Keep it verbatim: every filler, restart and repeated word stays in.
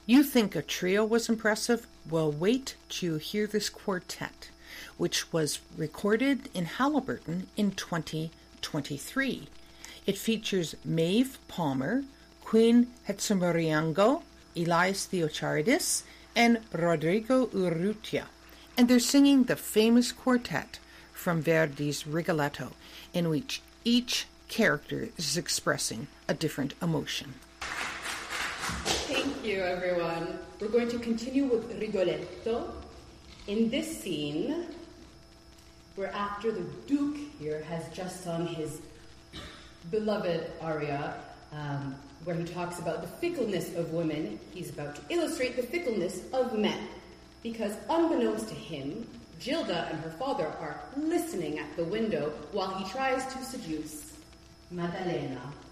You think a trio was impressive? Well, wait till you hear this quartet, which was recorded in Halliburton in twenty twenty-three. It features Maeve Palmer, Queen Hetzemaryango, Elias Theocharidis, and Rodrigo Urrutia. And they're singing the famous quartet from Verdi's Rigoletto, in which each character is expressing a different emotion. Thank you, everyone. We're going to continue with Rigoletto. In this scene, where after the Duke here has just sung his beloved aria, um, where he talks about the fickleness of women, he's about to illustrate the fickleness of men. Because unbeknownst to him, Gilda and her father are listening at the window while he tries to seduce Maddalena.